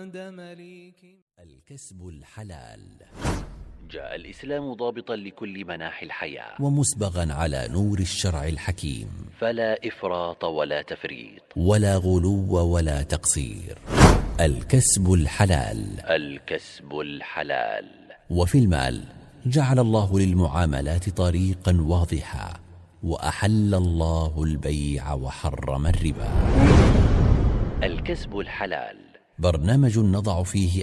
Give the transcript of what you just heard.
عند مليك. الكسب الحلال. جاء الإسلام ضابطا لكل مناحي الحياة ومسبغا على نور الشرع الحكيم، فلا إفراط ولا تفريط ولا غلو ولا تقصير. الكسب الحلال. الكسب الحلال. وفي المال جعل الله للمعاملات طريقا واضحا، وأحل الله البيع وحرم الربا. الكسب الحلال برنامج نضع فيه